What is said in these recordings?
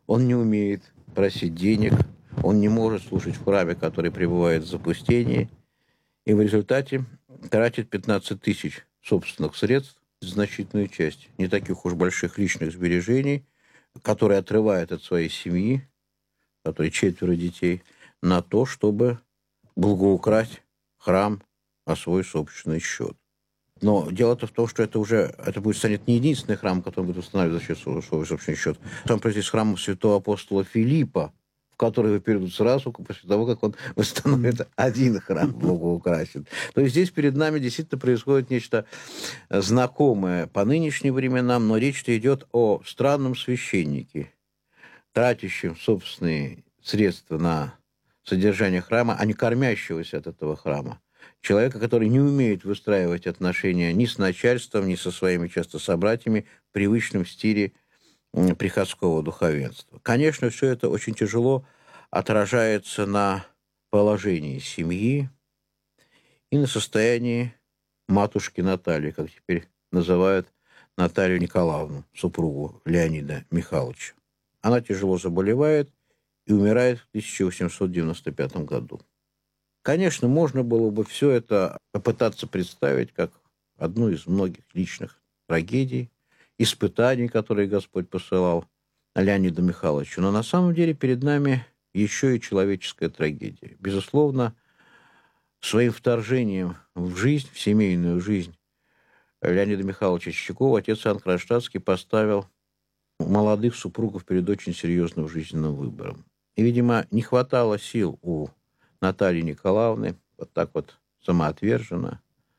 он не умеет просить денег, он не может служить в храме, который пребывает в запустении, и в результате тратит 15 тысяч собственных средств, значительную часть, не таких уж больших личных сбережений, которые отрывает от своей семьи, которой 4 детей, на то, чтобы благоукрасить храм на свой собственный счет. Но дело-то в том, что это будет станет не единственный храм, который будет устанавливать за свой собственный счет. Сам произойдет с храмом святого апостола Филиппа, в который его перейдут сразу после того, как он восстановит один храм, благоукрасит. То есть здесь перед нами действительно происходит нечто знакомое по нынешним временам, но речь-то идет о странном священнике, тратящем собственные средства на содержание храма, а не кормящегося от этого храма. Человека, который не умеет выстраивать отношения ни с начальством, ни со своими часто собратьями в привычном стиле приходского духовенства. Конечно, все это очень тяжело отражается на положении семьи и на состоянии матушки Натальи, как теперь называют Наталью Николаевну, супругу Леонида Михайловича. Она тяжело заболевает и умирает в 1895 году. Конечно, можно было бы все это попытаться представить как одну из многих личных трагедий, испытаний, которые Господь посылал Леониду Михайловичу. Но на самом деле перед нами еще и человеческая трагедия. Безусловно, своим вторжением в жизнь, в семейную жизнь Леонида Михайловича Чичакова отец Иоанн Кронштадтский поставил молодых супругов перед очень серьезным жизненным выбором. И, видимо, не хватало сил у Натальи Николаевны вот так вот самоотверженно,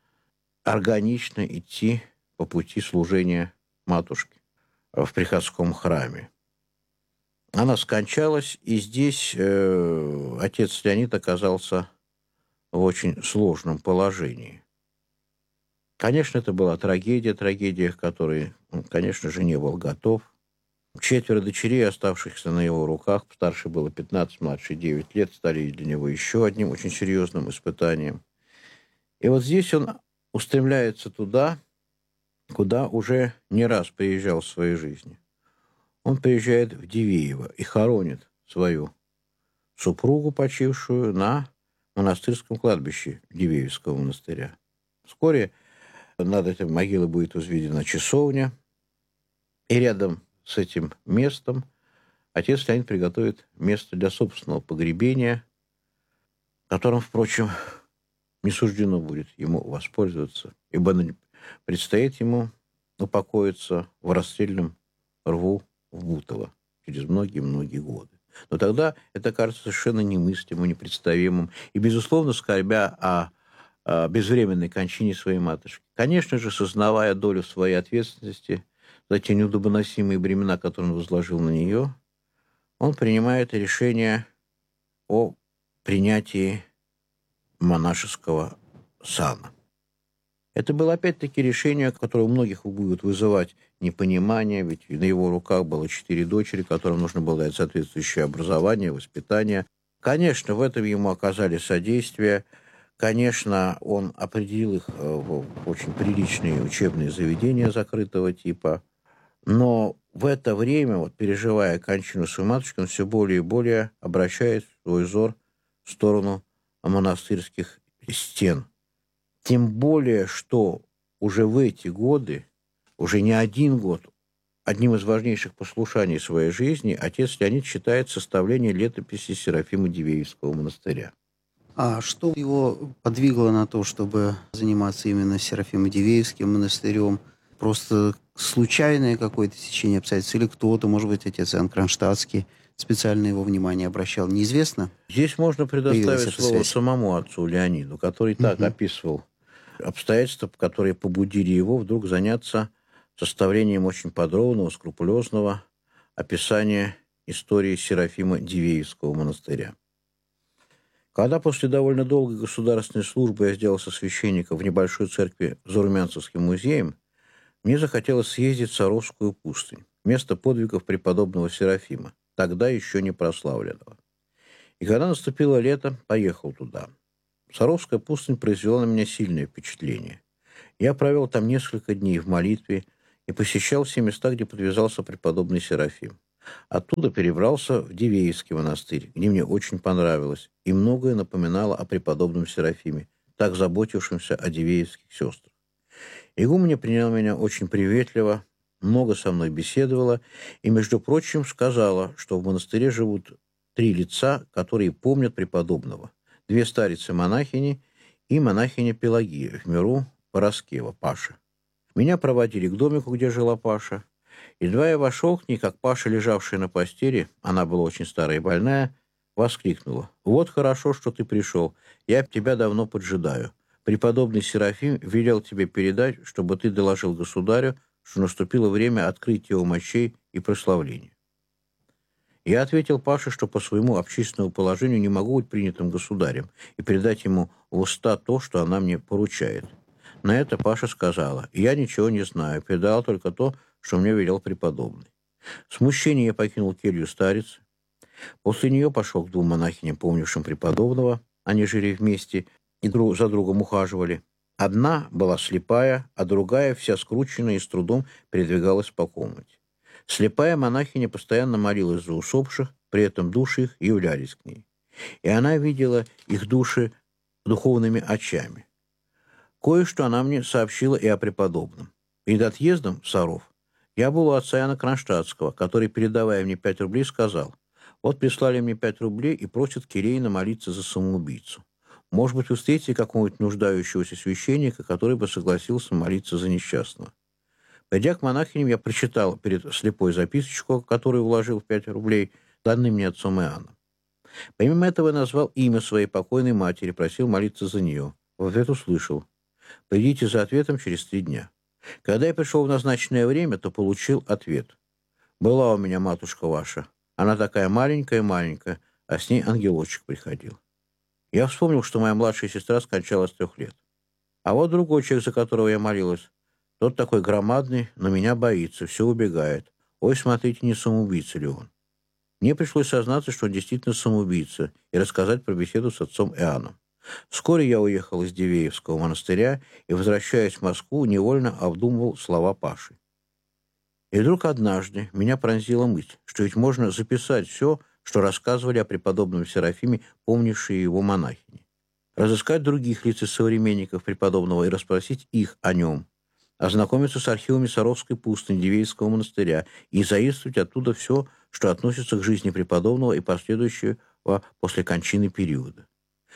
органично идти по пути служения матушки в приходском храме. Она скончалась, и здесь отец Леонид оказался в очень сложном положении. Конечно, это была трагедия, к которой он, конечно же, не был готов. 4 дочерей, оставшихся на его руках, старше было 15, младше 9 лет, стали для него еще одним очень серьезным испытанием. И вот здесь он устремляется туда, куда уже не раз приезжал в своей жизни. Он приезжает в Дивеево и хоронит свою супругу, почившую на монастырском кладбище Дивеевского монастыря. Вскоре над этой могилой будет возведена часовня, и рядом с этим местом отец Леонид приготовит место для собственного погребения, которым, впрочем, не суждено будет ему воспользоваться, ибо предстоит ему упокоиться в расстрельном рву в Бутово через многие-многие годы. Но тогда это кажется совершенно немыслимым, непредставимым, и, безусловно, скорбя о безвременной кончине своей матушки. Конечно же, сознавая долю своей ответственности за те неудобоносимые бремена, которые он возложил на нее, он принимает решение о принятии монашеского сана. Это было опять-таки решение, которое у многих будет вызывать непонимание, ведь на его руках было 4 дочери, которым нужно было дать соответствующее образование, воспитание. Конечно, в этом ему оказали содействие. Конечно, он определил их в очень приличные учебные заведения закрытого типа. Но в это время, вот, переживая кончину своей матушки, он все более и более обращает свой взор в сторону монастырских стен. Тем более, что уже в эти годы, уже не один год, одним из важнейших послушаний своей жизни отец Леонид считает составление летописи Серафима Дивеевского монастыря. А что его подвигло на то, чтобы заниматься именно Серафимо-Дивеевским монастырем? Просто случайное какое-то течение обстоятельств, или кто-то, может быть, отец Иоанн Кронштадтский, специально его внимание обращал? Неизвестно? Здесь можно предоставить слово самому отцу Леониду, который так описывал обстоятельства, которые побудили его вдруг заняться составлением очень подробного, скрупулезного описания истории Серафима Дивеевского монастыря. Когда после довольно долгой государственной службы я сделался священником в небольшой церкви за Румянцевским музеем, мне захотелось съездить в Саровскую пустынь, место подвигов преподобного Серафима, тогда еще не прославленного. И когда наступило лето, поехал туда. Саровская пустынь произвела на меня сильное впечатление. Я провел там несколько дней в молитве и посещал все места, где подвязался преподобный Серафим. Оттуда перебрался в Дивеевский монастырь, где мне очень понравилось, и многое напоминало о преподобном Серафиме, так заботившемся о дивеевских сестрах. Игуменя приняла меня очень приветливо, много со мной беседовала и, между прочим, сказала, что в монастыре живут 3 лица, которые помнят преподобного. 2 старицы-монахини и монахиня Пелагия в миру Пороскева, Паша. Меня проводили к домику, где жила Паша. Едва я вошел к ней, как Паша, лежавшая на постели, она была очень старая и больная, воскликнула: «Вот хорошо, что ты пришел. Я тебя давно поджидаю. Преподобный Серафим велел тебе передать, чтобы ты доложил государю, что наступило время открытия его мощей и прославления». Я ответил Паше, что по своему общественному положению не могу быть принятым государем и передать ему в уста то, что она мне поручает. На это Паша сказала: «Я ничего не знаю, передала только то, что мне велел преподобный». В смущении я покинул келью старицы. После нее пошел к 2 монахиням, помнившим преподобного. Они жили вместе и друг за другом ухаживали. Одна была слепая, а другая, вся скрученная и с трудом передвигалась по комнате. Слепая монахиня постоянно молилась за усопших, при этом души их являлись к ней. И она видела их души духовными очами. Кое-что она мне сообщила и о преподобном. Перед отъездом в Саров я был у отца Иоанна Кронштадтского, который, передавая мне 5 рублей, сказал: «Вот прислали мне 5 рублей и просят келейно молиться за самоубийцу. Может быть, вы встретите какого-нибудь нуждающегося священника, который бы согласился молиться за несчастного». Пойдя к монахиням, я прочитал перед слепой записочку, которую вложил в 5 рублей, данные мне отцом Иоанном. Помимо этого я назвал имя своей покойной матери, просил молиться за нее. В ответ услышал: «Придите за ответом через 3 дня». Когда я пришел в назначенное время, то получил ответ: «Была у меня матушка ваша. Она такая маленькая-маленькая, а с ней ангелочек приходил». Я вспомнил, что моя младшая сестра скончалась 3 лет. А вот другой человек, за которого я молилась, тот такой громадный, но меня боится, все убегает. Ой, смотрите, не самоубийца ли он? Мне пришлось сознаться, что он действительно самоубийца, и рассказать про беседу с отцом Иоанном. Вскоре я уехал из Дивеевского монастыря и, возвращаясь в Москву, невольно обдумывал слова Паши. И вдруг однажды меня пронзила мысль, что ведь можно записать все, что рассказывали о преподобном Серафиме помнившие его монахини. Разыскать других лиц из современников преподобного и расспросить их о нем. Ознакомиться с архивами Саровской пустыни, Дивеевского монастыря и заимствовать оттуда все, что относится к жизни преподобного и последующего после кончины периода.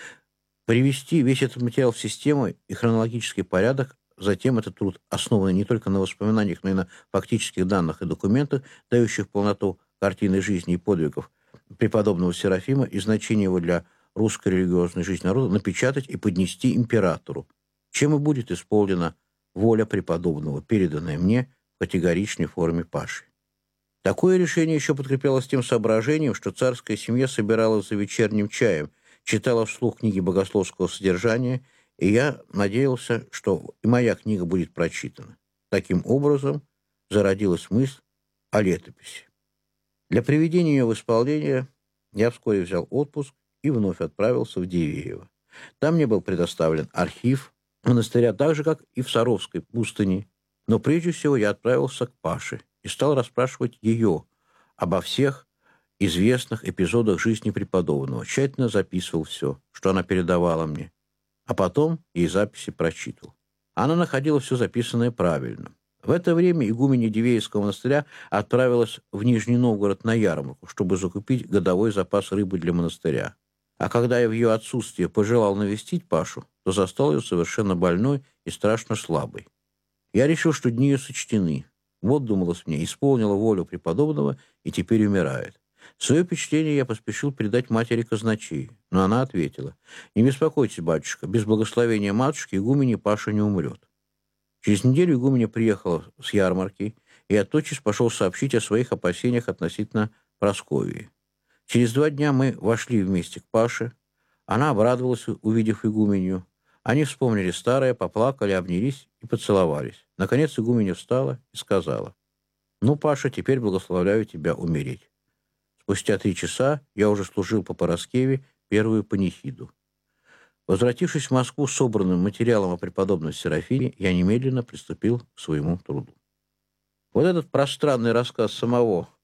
Привести весь этот материал в систему и хронологический порядок, затем этот труд, основанный не только на воспоминаниях, но и на фактических данных и документах, дающих полноту картины жизни и подвигов преподобного Серафима и значение его для русской религиозной жизни народа, напечатать и поднести императору, чем и будет исполнена воля преподобного, переданная мне в категоричной форме Паши. Такое решение еще подкреплялось тем соображением, что царская семья собиралась за вечерним чаем, читала вслух книги богословского содержания, и я надеялся, что и моя книга будет прочитана. Таким образом зародилась мысль о летописи. Для приведения ее в исполнение я вскоре взял отпуск и вновь отправился в Дивеево. Там мне был предоставлен архив монастыря, так же, как и в Саровской пустыне. Но прежде всего я отправился к Паше и стал расспрашивать ее обо всех известных эпизодах жизни преподобного. Тщательно записывал все, что она передавала мне, а потом ей записи прочитывал. Она находила все записанное правильно. В это время игуменя Дивеевского монастыря отправилась в Нижний Новгород на ярмарку, чтобы закупить годовой запас рыбы для монастыря. А когда я в ее отсутствие пожелал навестить Пашу, то застал ее совершенно больной и страшно слабой. Я решил, что дни ее сочтены. Вот, думалось мне, исполнила волю преподобного и теперь умирает. Свое впечатление я поспешил передать матери казначею, но она ответила: «Не беспокойтесь, батюшка, без благословения матушки игуменя Паша не умрет». Через неделю игуменя приехала с ярмарки, и я тотчас пошел сообщить о своих опасениях относительно Прасковьи. Через 2 дня мы вошли вместе к Паше. Она обрадовалась, увидев игуменью. Они вспомнили старое, поплакали, обнялись и поцеловались. Наконец игуменя встала и сказала: «Ну, Паша, теперь благословляю тебя умереть». Спустя 3 часа я уже служил по Пороскеве первую панихиду. Возвратившись в Москву с собранным материалом о преподобном Серафиме, я немедленно приступил к своему труду. Вот этот пространный рассказ самого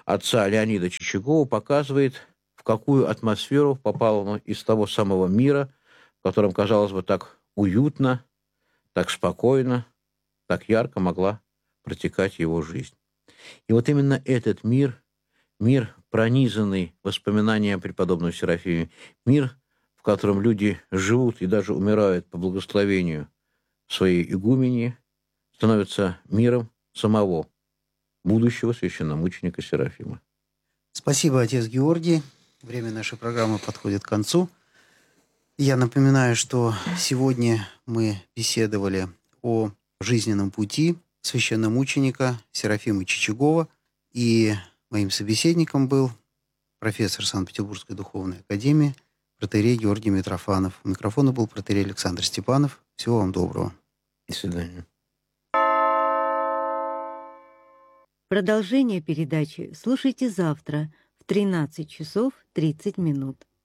отца Леонида Чичагова показывает, в какую атмосферу попал он из того самого мира, в котором, казалось бы, так уютно, так спокойно, так ярко могла протекать его жизнь. И вот именно этот мир, мир, пронизанный воспоминаниями о преподобном Серафиме, мир, в котором люди живут и даже умирают по благословению своей игумени, становится миром самого будущего священномученика Серафима. Спасибо, отец Георгий. Время нашей программы подходит к концу. Я напоминаю, что сегодня мы беседовали о жизненном пути священномученика Серафима Чичагова, и моим собеседником был профессор Санкт-Петербургской духовной академии протоиерей Георгий Митрофанов. У микрофона был протоиерей Александр Степанов. Всего вам доброго. До свидания. Продолжение передачи слушайте завтра в 13 часов 30 минут.